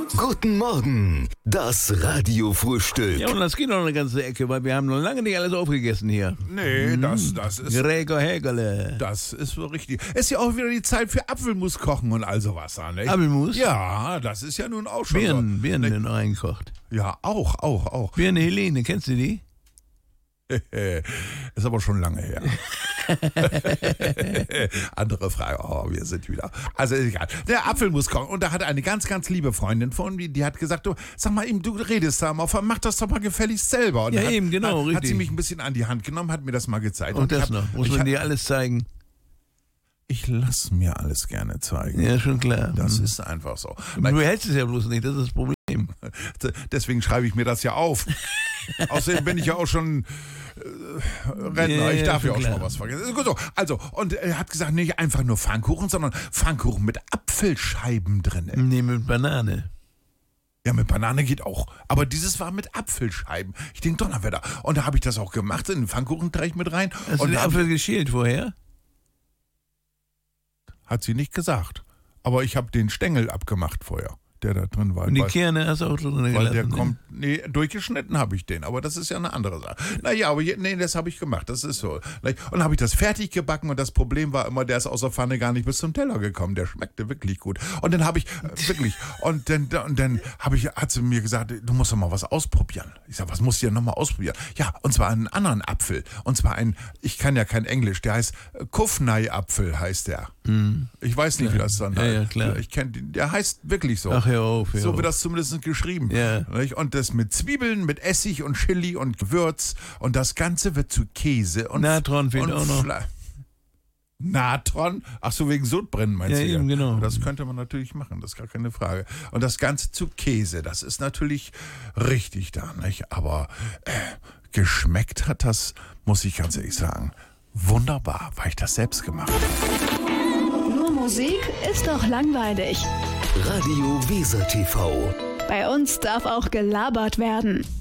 Guten Morgen, das Radiofrühstück. Ja, und das geht noch eine ganze Ecke, weil wir haben noch lange nicht alles aufgegessen hier. Nee, das ist... Gregor Hägerle. Das ist so richtig. Ist ja auch wieder die Zeit für Apfelmus kochen und all sowas. Nicht? Apfelmus? Ja, das ist ja nun auch schon Birnen so. sind noch eingekocht. Ja, auch. Birne Helene, kennst du die? Ist aber schon lange her. Andere Frage. Oh, wir sind wieder. Also egal. Der Apfelmus kochen. Und da hat eine ganz, ganz liebe Freundin von mir, die hat gesagt, du, sag mal eben, du redest da mal, mach das doch mal gefälligst selber. Und Ja, eben, genau, Hat sie richtig. mich ein bisschen an die Hand genommen, hat mir das mal gezeigt. Und das noch. Muss man dir alles zeigen? Ich lasse mir alles gerne zeigen. Ja, schon klar. Das ist einfach so. Du hältst es ja bloß nicht, das ist das Problem. Deswegen schreibe ich mir das ja auf. Außerdem bin ich ja auch schon Rentner. Ich darf ja auch schon mal was vergessen. So, also, und er hat gesagt, nicht einfach nur Pfannkuchen, sondern Pfannkuchen mit Apfelscheiben drin. Nee, mit Banane. Ja, mit Banane geht auch. Aber dieses war mit Apfelscheiben. Ich denke, Donnerwetter. Und da habe ich das auch gemacht, in den Pfannkuchenteig mit rein. Hast du Und den Apfel geschält vorher? hat sie nicht gesagt. Aber ich habe den Stängel abgemacht vorher, der da drin war. Und die Kerne hast du auch drin gelassen? Weil der kommt, nee, durchgeschnitten habe ich den, aber das ist ja eine andere Sache. Naja, aber nee, das habe ich gemacht, das ist so. Und dann habe ich das fertig gebacken und das Problem war immer, der ist aus der Pfanne gar nicht bis zum Teller gekommen, der schmeckte wirklich gut. Und dann habe ich, wirklich, und dann hat sie mir gesagt, du musst doch mal was ausprobieren. Ich sage, was musst du denn nochmal ausprobieren? Ja, und zwar einen anderen Apfel. Und zwar ich kann ja kein Englisch, der heißt Kufnei-Apfel, heißt der. Ich weiß nicht, wie das dann heißt. Ja, klar. Ich kenne den, der heißt wirklich so. Ach, hör auf. So wird das zumindest geschrieben. Ja. Und das mit Zwiebeln, mit Essig und Chili und Gewürz. Und das Ganze wird zu Käse und Natron fehlt und auch noch. Natron? Ach so, wegen Sodbrennen meinst Ja, du? eben, genau. Das könnte man natürlich machen, das ist gar keine Frage. Und das Ganze zu Käse, das ist natürlich richtig da, nicht? Aber geschmeckt hat das, muss ich ganz ehrlich sagen, wunderbar, weil ich das selbst gemacht habe. Nur Musik ist doch langweilig. Radio Weser TV. Bei uns darf auch gelabert werden.